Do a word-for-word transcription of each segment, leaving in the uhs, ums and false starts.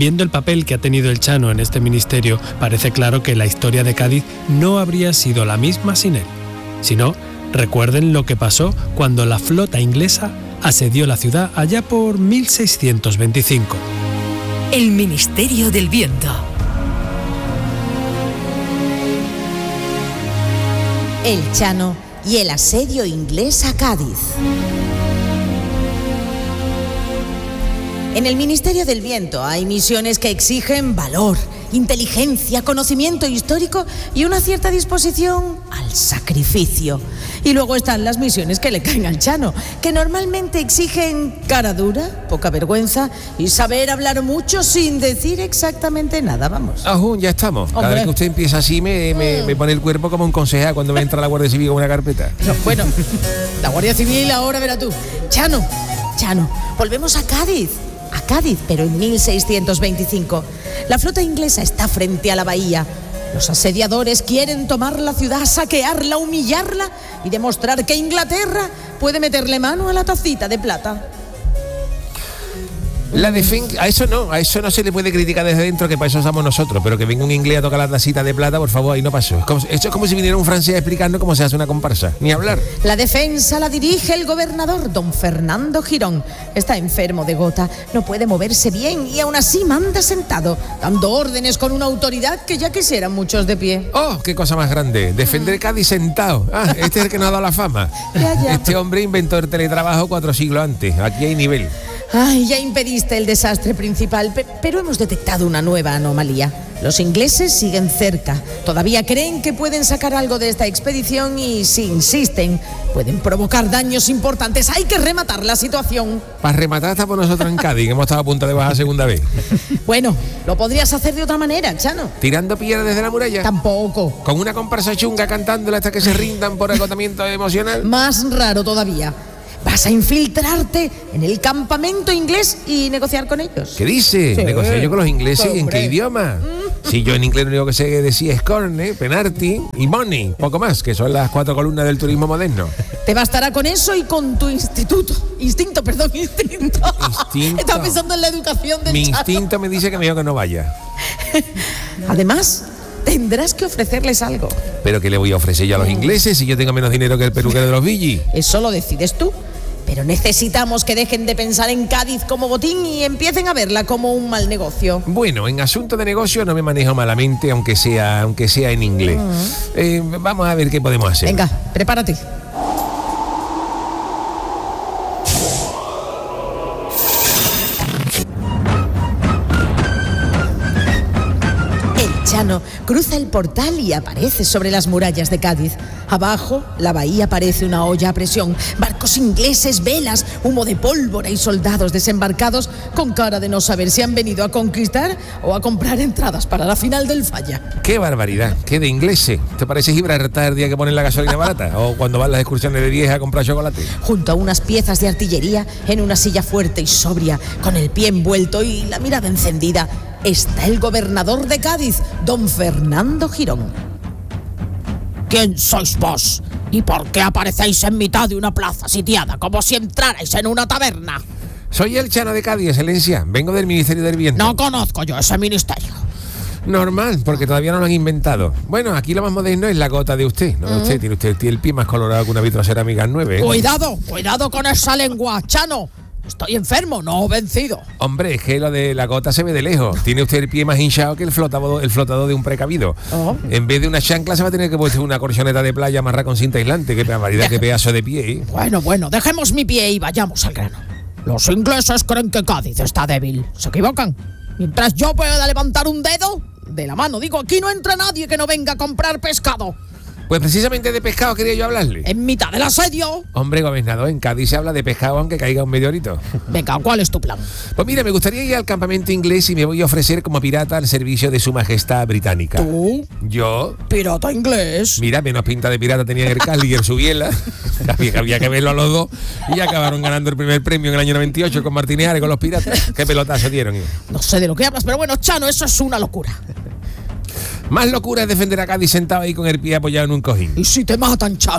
Viendo el papel que ha tenido el Chano en este ministerio, parece claro que la historia de Cádiz no habría sido la misma sin él. Si no, recuerden lo que pasó cuando la flota inglesa asedió la ciudad allá por mil seiscientos veinticinco. El Ministerio del Viento. El Chano y el asedio inglés a Cádiz. En el Ministerio del Viento hay misiones que exigen valor, inteligencia, conocimiento histórico y una cierta disposición al sacrificio. Y luego están las misiones que le caen al Chano, que normalmente exigen cara dura, poca vergüenza y saber hablar mucho sin decir exactamente nada, vamos. Ajú, ya estamos. Cada Hombre. vez que usted empieza así me, me, me pone el cuerpo como un concejal cuando me entra la Guardia Civil con una carpeta. No, bueno, la Guardia Civil ahora verá tú. Chano, Chano, volvemos a Cádiz. A Cádiz, pero en mil seiscientos veinticinco. La flota inglesa está frente a la bahía. Los asediadores quieren tomar la ciudad, saquearla, humillarla y demostrar que Inglaterra puede meterle mano a la tacita de plata. La defensa, a eso no, a eso no se le puede criticar desde dentro, que para eso somos nosotros, pero que venga un inglés a tocar la tacita de plata, por favor, ahí no pasó. Es como, esto es como si viniera un francés explicando cómo se hace una comparsa, ni hablar. La defensa la dirige el gobernador, don Fernando Girón. Está enfermo de gota, no puede moverse bien y aún así manda sentado, dando órdenes con una autoridad que ya quisieran muchos de pie. ¡Oh, qué cosa más grande! Defender Cádiz sentado. Ah, este es el que nos ha dado la fama. Ya, ya. Este hombre inventó el teletrabajo cuatro siglos antes. Aquí hay nivel. Ay, ya impediste el desastre principal, pe- pero hemos detectado una nueva anomalía. Los ingleses siguen cerca. Todavía creen que pueden sacar algo de esta expedición y, si insisten, pueden provocar daños importantes. Hay que rematar la situación. Para rematar hasta por nosotros en Cádiz, que hemos estado a punto de bajar segunda vez. Bueno, lo podrías hacer de otra manera, Chano. Tirando piedras desde la muralla. Tampoco. Con una comparsa chunga cantándola hasta que se rindan por agotamiento emocional. Más raro todavía. Vas a infiltrarte en el campamento inglés y negociar con ellos. ¿Qué dice? Sí. ¿Negociar yo con los ingleses? ¿Y en Hombre. qué idioma? Si yo en inglés lo único que sé decir es corne, penalti y money, poco más, que son las cuatro columnas del turismo moderno. Te bastará con eso y con tu instituto. Instinto, perdón, instinto. Instinto. Estaba pensando en la educación del Mi Chano. instinto me dice que mejor que no vaya. Además, tendrás que ofrecerles algo. ¿Pero qué le voy a ofrecer yo a los ingleses si yo tengo menos dinero que el peluquero de los Villis? Eso lo decides tú. Pero necesitamos que dejen de pensar en Cádiz como botín y empiecen a verla como un mal negocio. Bueno, en asunto de negocio no me manejo malamente, aunque sea, aunque sea en inglés. Eh, vamos a ver qué podemos hacer. Venga, prepárate. El Chano cruza el portal y aparece sobre las murallas de Cádiz. Abajo, la bahía parece una olla a presión. Barcos ingleses, velas, humo de pólvora y soldados desembarcados con cara de no saber si han venido a conquistar o a comprar entradas para la final del Falla. ¡Qué barbaridad! ¡Qué de ingleses! ¿Te parece Gibraltar el día que ponen la gasolina barata? ¿O cuando van las excursiones de diez a comprar chocolate? Junto a unas piezas de artillería, en una silla fuerte y sobria, con el pie envuelto y la mirada encendida, está el gobernador de Cádiz, don Fernando Girón. ¿Quién sois vos? ¿Y por qué aparecéis en mitad de una plaza sitiada, como si entrarais en una taberna? Soy el Chano de Cádiz, excelencia. Vengo del Ministerio del Viento. No conozco yo ese ministerio. Normal, porque todavía no lo han inventado. Bueno, aquí lo más moderno es la gota de usted. No, usted tiene usted tiene el pie más colorado que una vitrocerámica nueve. ¿eh? Cuidado, cuidado con esa lengua, Chano. Estoy enfermo, no vencido. Hombre, es que lo de la gota se ve de lejos. Tiene usted el pie más hinchado que el flotador, el flotador de un precavido. Oh. En vez de una chancla se va a tener que poner una corchoneta de playa amarrada con cinta aislante. Qué barbaridad, qué pedazo de pie, ¿eh? Bueno, bueno, dejemos mi pie y vayamos al grano. Los ingleses creen que Cádiz está débil. ¿Se equivocan? Mientras yo pueda levantar un dedo de la mano, digo, aquí no entra nadie que no venga a comprar pescado. Pues precisamente de pescado quería yo hablarle. En mitad del asedio. Hombre, gobernador, en Cádiz se habla de pescado aunque caiga un meteorito. Venga, ¿cuál es tu plan? Pues mira, me gustaría ir al campamento inglés y me voy a ofrecer como pirata al servicio de su majestad británica. ¿Tú? ¿Yo? Pirata inglés. Mira, menos pinta de pirata tenía el Cali y el Subiela. había, había que verlo a los dos. Y acabaron ganando el primer premio en el año noventa y ocho con Martínez Ares, con los piratas. Qué pelotazo dieron. No sé de lo que hablas, pero bueno, Chano, eso es una locura. Más locura es defender a Cádiz sentado ahí con el pie apoyado en un cojín. ¿Y si te matan, Chano?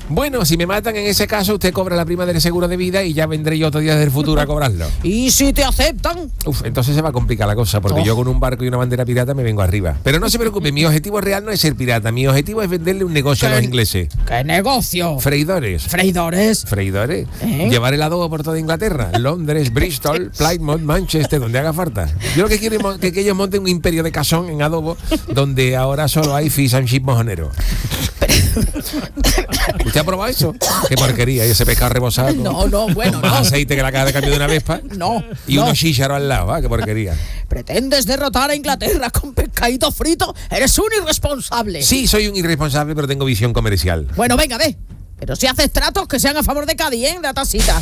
Bueno, si me matan en ese caso, usted cobra la prima del seguro de vida y ya vendré yo otro día del futuro a cobrarlo. ¿Y si te aceptan? Uf, entonces se va a complicar la cosa, porque Oh. yo con un barco y una bandera pirata me vengo arriba. Pero no se preocupe, mi objetivo real no es ser pirata, mi objetivo es venderle un negocio a los ¿Qué? ingleses. ¿Qué negocio? Freidores. Freidores. Freidores. ¿Eh? Llevar el adobo por toda Inglaterra. Londres, Bristol, Plymouth, Manchester, donde haga falta. Yo lo que quiero es mo- que, que ellos monten un imperio de casón en adobo, donde ahora solo hay fish and chip mojonero. ¿Usted ha probado eso? Qué porquería, y ese pescado rebozado. con- No, no, bueno, con más no. aceite que la caja de cambio de una Vespa. No, Y no. unos chícharos al lado, ¿ah? Qué porquería. ¿Pretendes derrotar a Inglaterra con pescadito frito? Eres un irresponsable. Sí, soy un irresponsable, pero tengo visión comercial. Bueno, venga, ve. Pero si haces tratos que sean a favor de Cádiz, ¿eh? La tacita.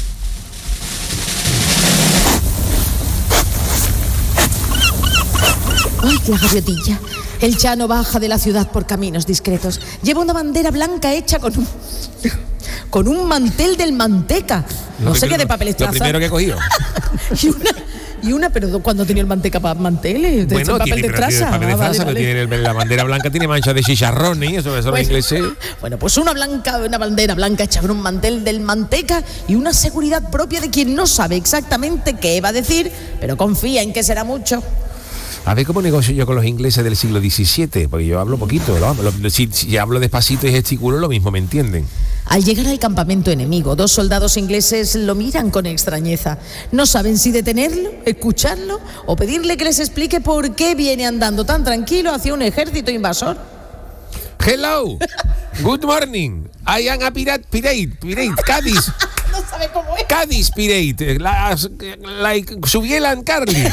¡Ay, la gaviotilla! El Chano baja de la ciudad por caminos discretos. Lleva una bandera blanca hecha con un... con un mantel del manteca. No Lo sé qué primero- de papel Lo estraza. primero que he cogido. Y una... Y una, pero ¿cuándo tenía el manteca para manteles? De Bueno, papel tiene, de pero tiene estraza. papel de Ah, vale, estraza, pero vale. tiene el- la bandera blanca tiene manchas de chicharrones y eso, eso los Bueno, ingleses. bueno, pues una blanca, una bandera blanca hecha con un mantel del manteca y una seguridad propia de quien no sabe exactamente qué va a decir, pero confía en que será mucho. A ver cómo negocio yo con los ingleses del siglo diecisiete, porque yo hablo poquito, lo- lo- si, si hablo despacito y gesticulo, lo mismo me entienden. Al llegar al campamento enemigo, dos soldados ingleses lo miran con extrañeza. No saben si detenerlo, escucharlo o pedirle que les explique por qué viene andando tan tranquilo hacia un ejército invasor. Hello, good morning, I am a pirate, pirate, pirate, Cádiz, No sabe cómo es. Cádiz pirate, las- like Subiela and Carly.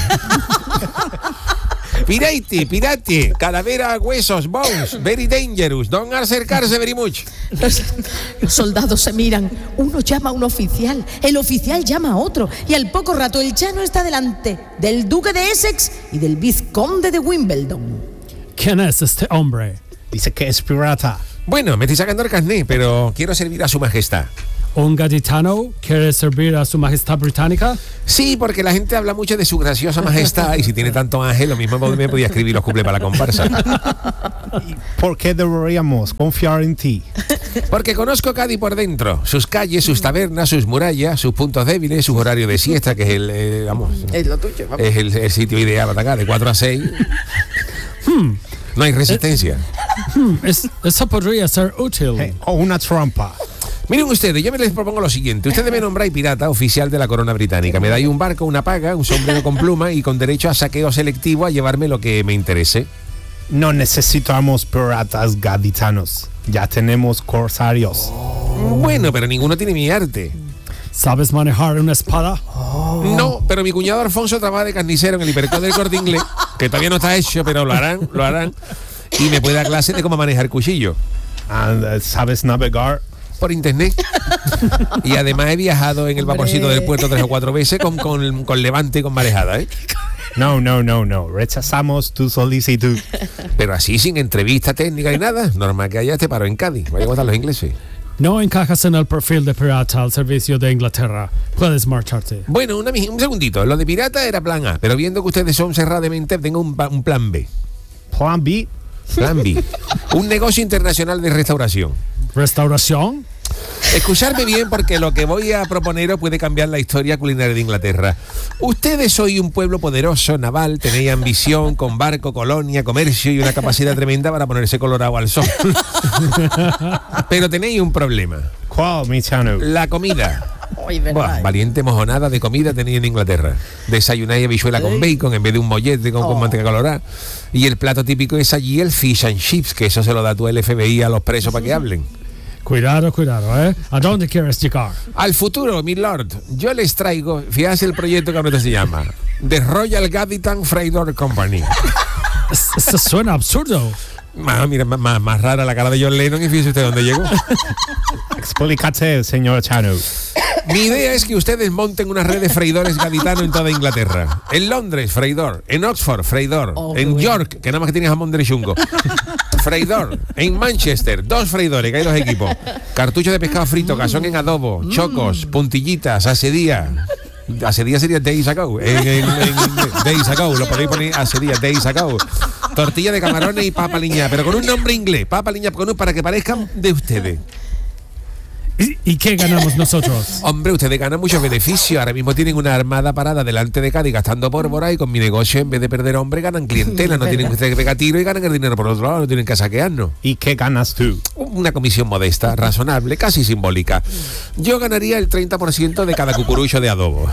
Pirate, pirate, calavera, huesos, bones, very dangerous, don't acercarse very much. Los, los soldados se miran. Uno llama a un oficial, el oficial llama a otro y al poco rato el Chano está delante del duque de Essex y del vizconde de Wimbledon. ¿Quién es este hombre? Dice que es pirata. Bueno, me estoy sacando el carné, pero quiero servir a su majestad. ¿Un gaditano quiere servir a su majestad británica? Sí, porque la gente habla mucho de su graciosa majestad y si tiene tanto ángel, lo mismo me podía escribir los cuplés para la comparsa. ¿Por qué deberíamos confiar en ti? Porque conozco Cádiz por dentro, sus calles, sus tabernas, sus murallas, sus puntos débiles, sus horarios de siesta, que es el, eh, vamos, Es lo tuyo, vamos. es el, el sitio ideal para atacar, de cuatro a seis. No hay resistencia. Hmm, es- eso podría ser útil. Eh, O una trampa. Miren ustedes, yo me les propongo lo siguiente. Ustedes me nombráis pirata oficial de la corona británica. Me dais un barco, una paga, un sombrero con pluma y con derecho a saqueo selectivo a llevarme lo que me interese. No necesitamos piratas gaditanos. Ya tenemos corsarios. Bueno, pero ninguno tiene mi arte. ¿Sabes manejar una espada? No, pero mi cuñado Alfonso trabaja de carnicero en el hipercor del Corte Inglés, que todavía no está hecho, pero lo harán, lo harán. Y me puede dar clase de cómo manejar cuchillo. And, uh, ¿Sabes navegar? Por internet. Y además he viajado en el vaporcito del puerto tres o cuatro veces con, con, con levante y con marejada, ¿eh? No, no, no, no. Rechazamos tu solicitud. Pero así, sin entrevista técnica ni nada. Normal que haya este paro en Cádiz. Vaya a gustar los ingleses. No encajas en el perfil de pirata al servicio de Inglaterra. Puedes marcharte. Bueno, una, mi- un segundito. Lo de pirata era plan A, pero viendo que ustedes son cerrados de mente, tengo un, pa- un plan B. Plan B. Plan B. Un negocio internacional de restauración. ¿Restauración? Escuchadme bien porque lo que voy a proponeros puede cambiar la historia culinaria de Inglaterra. Ustedes sois un pueblo poderoso, naval, tenéis ambición, con barco, colonia, comercio y una capacidad tremenda para ponerse colorado al sol. Pero tenéis un problema. ¿Cuál, mi chano? La comida. Ay, verdad. Buah, valiente mojonada de comida tenéis en Inglaterra. Desayunáis habichuela con bacon en vez de un mollete con, con Oh. manteca colorada. Y el plato típico es allí el fish and chips, que eso se lo da tú el F B I a los presos para que hablen. Cuidado, cuidado, ¿eh? ¿A dónde quieres llegar? Al futuro, mi lord, yo les traigo, fíjate el proyecto que ahora se llama, The Royal Gaditan Freidor Company. Es- Eso suena absurdo. Más, mira, más, más, más rara la cara de John Lennon y fíjese usted dónde llegó. Explícate, señor Chano. Mi idea es que ustedes monten una red de freidores gaditanos en toda Inglaterra. En Londres, freidor. En Oxford, freidor. Oh, qué en bueno. York, que nada más que tiene jamón de chungo. Freidor. En Manchester, dos freidores, que hay dos equipos. Cartuchos de pescado frito, cazón en adobo, chocos, puntillitas, asedía. Asedía sería days ago. En, en, en days ago, lo podéis poner asedía, days ago. Tortilla de camarones y papa liña, pero con un nombre inglés. Papa liña con un, para que parezcan de ustedes. ¿Y, y qué ganamos nosotros? Hombre, ustedes ganan muchos beneficios. Ahora mismo tienen una armada parada delante de Cádiz gastando pólvora y con mi negocio, en vez de perder hombre, ganan clientela. No tienen que pegar tiro y ganan el dinero por otro lado, no tienen que saquearnos. ¿Y qué ganas tú? Una comisión modesta, razonable, casi simbólica. Yo ganaría el treinta por ciento de cada cucurucho de adobo.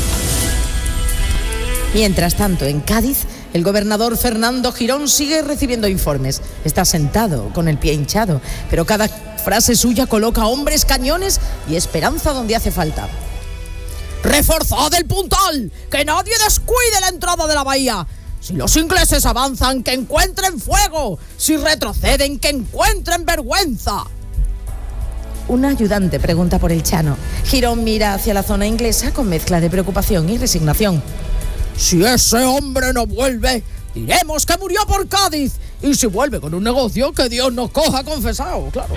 Mientras tanto, en Cádiz, el gobernador Fernando Girón sigue recibiendo informes. Está sentado, con el pie hinchado, pero cada frase suya coloca hombres, cañones y esperanza donde hace falta. ¡Reforzad el puntal! ¡Que nadie descuide la entrada de la bahía! Si los ingleses avanzan, que encuentren fuego. Si retroceden, que encuentren vergüenza. Un ayudante pregunta por el Chano. Girón mira hacia la zona inglesa con mezcla de preocupación y resignación. Si ese hombre no vuelve, diremos que murió por Cádiz. Y si vuelve con un negocio, que Dios nos coja confesado, claro.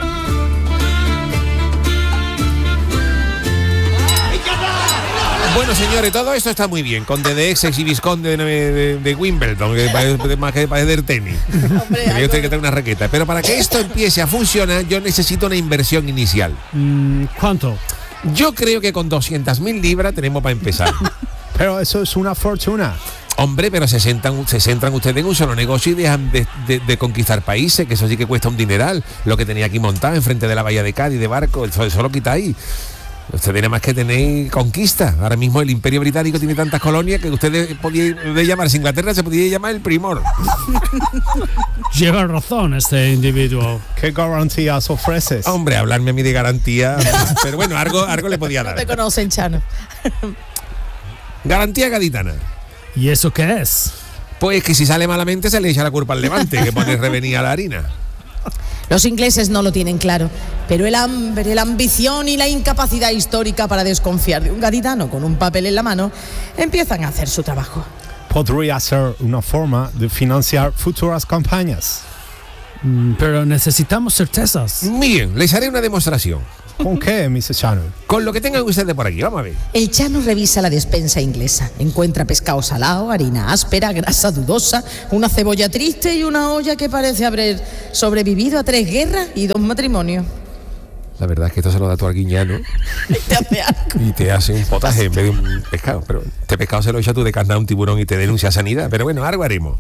Bueno, señores, todo esto está muy bien. Conde de Essex y Visconde de, de, de Wimbledon, que parece más que parece del tenis. Tenía usted que tener una raqueta. Pero para que esto empiece a funcionar, yo necesito una inversión inicial. Mm, ¿Cuánto? Yo creo que con doscientas mil libras tenemos para empezar. Pero eso es una fortuna. Hombre, pero se, sentan, se centran ustedes en un solo negocio y dejan de, de, de conquistar países, que eso sí que cuesta un dineral. Lo que tenía aquí montado enfrente de la bahía de Cádiz, de barco, eso, eso lo quitáis. Usted tiene más que tener conquista. Ahora mismo el Imperio Británico tiene tantas colonias que ustedes podían llamarse Inglaterra, se podía llamar el Primor. Lleva razón este individuo. ¿Qué garantías ofreces? Hombre, hablarme a mí de garantía. Pero bueno, algo, algo le podía dar. No te conocen, Chano. Garantía gaditana. ¿Y eso qué es? Pues que si sale malamente se le echa la culpa al Levante, que pone revenida a la harina. Los ingleses no lo tienen claro, pero el hambre, la ambición y la incapacidad histórica para desconfiar de un gaditano con un papel en la mano empiezan a hacer su trabajo. Podría ser una forma de financiar futuras campañas. Mm, pero necesitamos certezas. Bien, les haré una demostración. ¿Con qué, mister Chano? Con lo que tengan ustedes por aquí, vamos a ver. El Chano revisa la despensa inglesa. Encuentra pescado salado, harina áspera, grasa dudosa, una cebolla triste y una olla que parece haber sobrevivido a tres guerras y dos matrimonios. La verdad es que esto se lo da tu arguiñano Te hace asco. y te hace un potaje en vez de un pescado. Pero este pescado se lo echa tú de carne a un tiburón y te denuncia a sanidad. Pero bueno, algo haremos.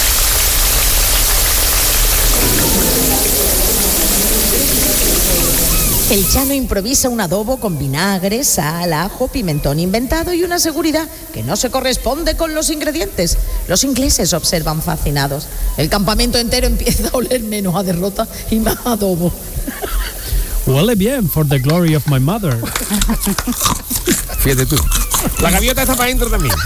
El Chano improvisa un adobo con vinagre, sal, ajo, pimentón inventado y una seguridad que no se corresponde con los ingredientes. Los ingleses observan fascinados. El campamento entero empieza a oler menos a derrota y más a adobo. Huele bien, for the glory of my mother. Fíjate tú. La gaviota está para adentro también.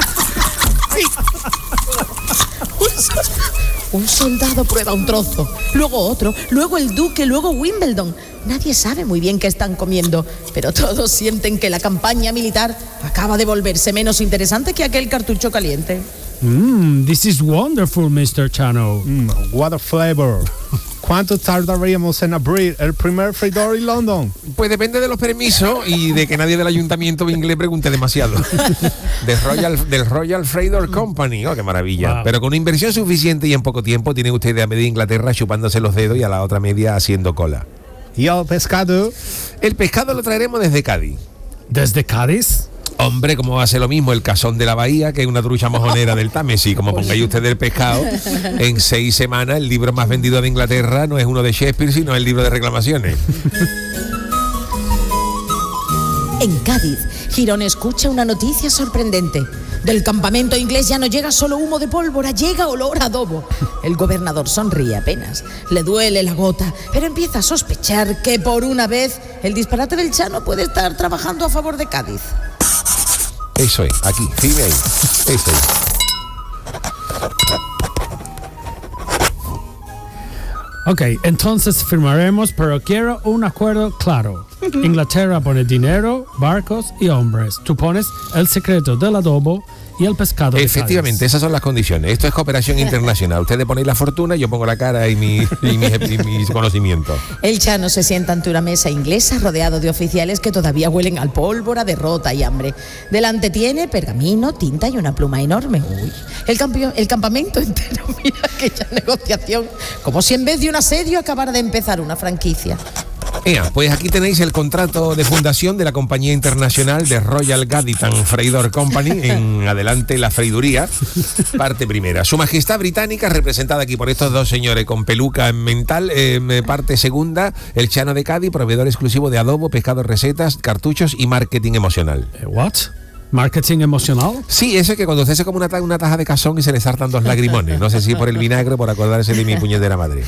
Un soldado prueba un trozo, luego otro, luego el duque, luego Wimbledon. Nadie sabe muy bien qué están comiendo, pero todos sienten que la campaña militar acaba de volverse menos interesante que aquel cartucho caliente. Mmm, this is wonderful, mister Chano. Mm, what a flavor. ¿Cuánto tardaríamos en abrir el primer freidor en London? Pues depende de los permisos y de que nadie del ayuntamiento inglés pregunte demasiado. De Royal, del Royal Freidor Company. Oh, qué maravilla. Wow. Pero con una inversión suficiente y en poco tiempo tienen ustedes a media Inglaterra chupándose los dedos y a la otra media haciendo cola. ¿Y el pescado? El pescado lo traeremos desde Cádiz. ¿Desde Cádiz? Hombre, ¿cómo va a ser lo mismo el cazón de la bahía que una trucha mojonera del Támesis? Como pongáis ustedes el pescado, en seis semanas el libro más vendido de Inglaterra no es uno de Shakespeare, sino el libro de reclamaciones. En Cádiz, Girón escucha una noticia sorprendente. Del campamento inglés ya no llega solo humo de pólvora, llega olor a adobo. El gobernador sonríe apenas, le duele la gota, pero empieza a sospechar que por una vez el disparate del Chano puede estar trabajando a favor de Cádiz. Eso es, aquí, firme ahí. Eso es. Ok, entonces firmaremos, pero quiero un acuerdo claro. Inglaterra pone dinero, barcos y hombres. Tú pones el secreto del adobo y el pescado de Efectivamente, Cádiz. esas son las condiciones. Esto es cooperación internacional. Ustedes ponéis la fortuna, yo pongo la cara y mi, y mi, y mis conocimientos. El Chano se sienta ante una mesa inglesa rodeado de oficiales que todavía huelen al pólvora, derrota y hambre. Delante tiene pergamino, tinta y una pluma enorme. Uy, el, campio, el campamento entero mira aquella negociación, como si en vez de un asedio acabara de empezar una franquicia. Ea, pues aquí tenéis el contrato de fundación de la compañía internacional de Royal Gadditan Freidor Company. En adelante la freiduría, parte primera. Su Majestad Británica, representada aquí por estos dos señores con peluca mental. Eh, parte segunda, el Chano de Cádiz, proveedor exclusivo de adobo, pescado, recetas, cartuchos y marketing emocional. ¿What? ¿Marketing emocional? Sí, ese que cuando usted se come una, ta- una taja de cazón y se le saltan dos lagrimones. No sé si por el vinagre o por acordarse de mi puñetera madre.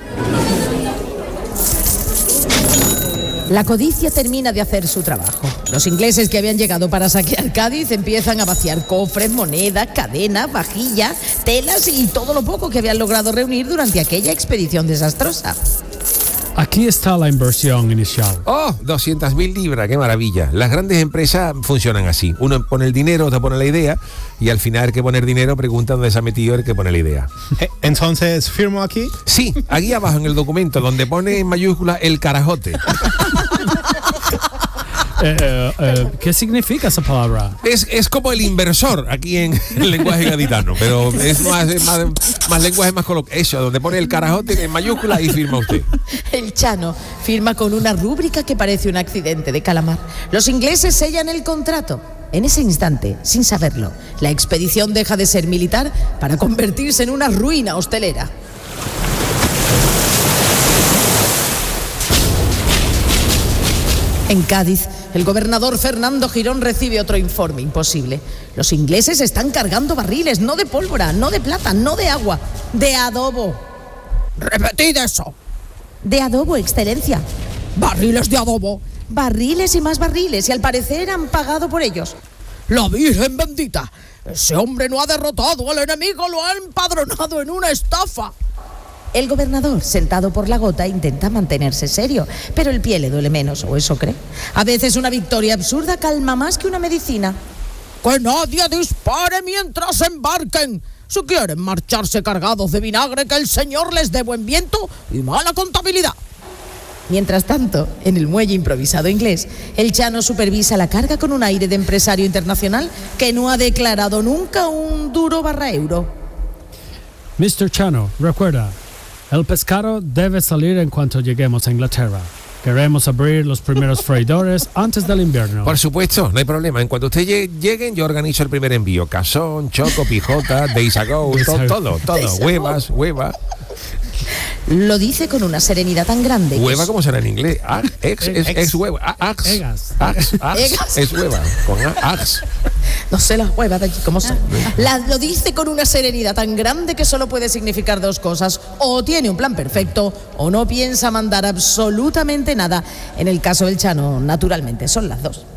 La codicia termina de hacer su trabajo. Los ingleses que habían llegado para saquear Cádiz empiezan a vaciar cofres, monedas, cadenas, vajillas, telas y todo lo poco que habían logrado reunir durante aquella expedición desastrosa. Aquí está la inversión inicial. ¡Oh! doscientas mil libras, qué maravilla. Las grandes empresas funcionan así. Uno pone el dinero, otro pone la idea, y al final, el que pone el dinero pregunta dónde se ha metido el que pone la idea. Eh, Entonces, ¿firmo aquí? Sí, aquí abajo en el documento, donde pone en mayúscula el carajote. Eh, eh, eh, ¿Qué significa esa palabra? Es, es como el inversor aquí en el lenguaje gaditano, pero es más, es más, más lenguaje más coloquial. Eso, donde pone el carajote en mayúscula y firma usted. El Chano firma con una rúbrica que parece un accidente de calamar. Los ingleses sellan el contrato. En ese instante, sin saberlo, la expedición deja de ser militar para convertirse en una ruina hostelera. En Cádiz, el gobernador Fernando Girón recibe otro informe imposible. Los ingleses están cargando barriles, no de pólvora, no de plata, no de agua, de adobo. Repetid eso. De adobo, excelencia. Barriles de adobo. Barriles y más barriles, y al parecer han pagado por ellos. La Virgen bendita. Ese hombre no ha derrotado al enemigo, lo ha empadronado en una estafa. El gobernador, sentado por la gota, intenta mantenerse serio, pero el pie le duele menos, o eso cree. A veces una victoria absurda calma más que una medicina. Que nadie dispare mientras embarquen. Si quieren marcharse cargados de vinagre, que el Señor les dé buen viento y mala contabilidad. Mientras tanto, en el muelle improvisado inglés, el Chano supervisa la carga con un aire de empresario internacional que no ha declarado nunca un duro barra euro. mister Chano, recuerda, el pescado debe salir en cuanto lleguemos a Inglaterra. Queremos abrir los primeros freidores antes del invierno. Por supuesto, no hay problema. En cuanto ustedes lleguen, yo organizo el primer envío. Cazón, choco, pijota, days ago, todo, todo, todo. Huevas, huevas. Lo dice con una serenidad tan grande. Hueva, es... ¿cómo será en inglés? Ag, ex, es, es hueva. Ax, Egas. ax, ax, Egas. es hueva. Con a, ax. No sé las huevas de aquí cómo son. La, lo dice con una serenidad tan grande que solo puede significar dos cosas. O tiene un plan perfecto, o no piensa mandar absolutamente nada. En el caso del Chano, naturalmente, son las dos.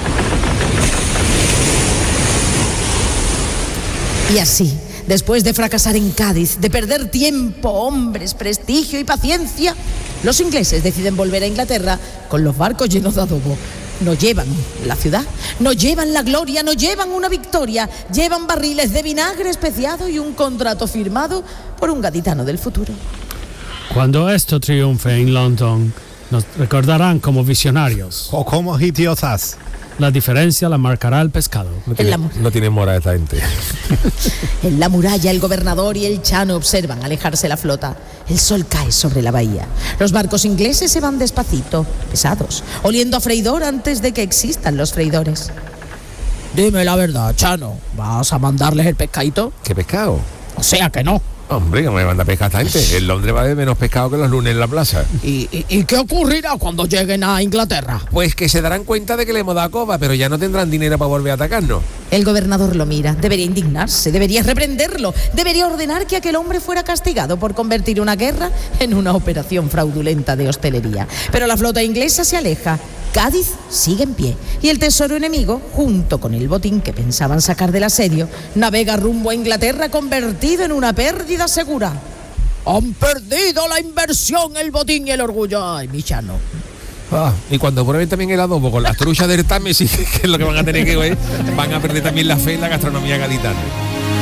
Y así, después de fracasar en Cádiz, de perder tiempo, hombres, prestigio y paciencia, los ingleses deciden volver a Inglaterra con los barcos llenos de adobo. No llevan la ciudad, no llevan la gloria, no llevan una victoria, llevan barriles de vinagre especiado y un contrato firmado por un gaditano del futuro. Cuando esto triunfe en London, nos recordarán como visionarios. O como idiotas. La diferencia la marcará el pescado. No tiene, la mu- no tiene mora esta gente. En la muralla, el gobernador y el Chano observan alejarse la flota. El sol cae sobre la bahía. Los barcos ingleses se van despacito, pesados, oliendo a freidor antes de que existan los freidores. Dime la verdad, Chano. ¿Vas a mandarles el pescadito? ¿Qué pescado? O sea que no. Hombre, que me manda a pescar esta gente. En Londres va a haber menos pescado que los lunes en la plaza. ¿Y, y, y qué ocurrirá cuando lleguen a Inglaterra? Pues que se darán cuenta de que le hemos dado coba, pero ya no tendrán dinero para volver a atacarnos. El gobernador lo mira. Debería indignarse, debería reprenderlo, debería ordenar que aquel hombre fuera castigado por convertir una guerra en una operación fraudulenta de hostelería. Pero la flota inglesa se aleja. Cádiz sigue en pie y el tesoro enemigo, junto con el botín que pensaban sacar del asedio, navega rumbo a Inglaterra convertido en una pérdida segura. Han perdido la inversión, el botín y el orgullo. Ay, mi Chano. Ah, y cuando prueben también el adobo con las truchas del Támesis, que es lo que van a tener que ver, van a perder también la fe en la gastronomía gaditana.